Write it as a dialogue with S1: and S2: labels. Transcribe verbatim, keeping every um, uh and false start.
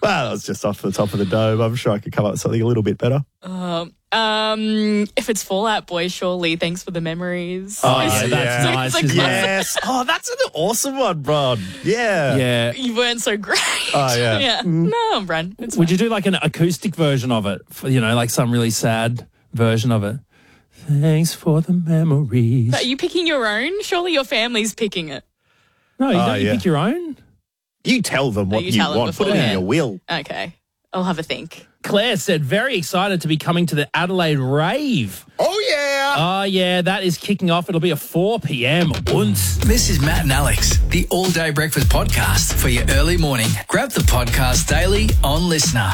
S1: Well, that was just off the top of the dome. I'm sure I could come up with something a little bit better.
S2: Um, um, if it's Fall Out Boy, surely. Thanks for the memories.
S3: Oh, yeah,
S2: It's-
S3: that's
S2: it's a-
S3: nice,
S2: it's a
S3: isn't it?
S2: classic.
S1: Yes. Oh, that's an awesome one, Bron. Yeah.
S3: Yeah.
S2: You weren't so great.
S1: Oh, yeah.
S2: yeah. No, Bran. It's
S3: Would
S2: fine.
S3: you do like an acoustic version of it? For, you know, like some really sad version of it. Thanks for the memories.
S2: Are you picking your own? Surely your family's picking it.
S3: No, you
S1: Oh,
S3: don't. You
S1: yeah.
S3: pick your own.
S1: You tell them what
S2: you
S1: you,
S2: tell them
S1: want. Put it in
S2: beforehand.
S1: your will.
S2: Okay. I'll have a think.
S3: Claire said, very excited to be coming to the Adelaide Rave.
S1: Oh, yeah.
S3: Oh, yeah, that is kicking off. It'll be a four p.m. Unz.
S4: This is Matt and Alex, the All Day Breakfast Podcast for your early morning. Grab the podcast daily on Listener.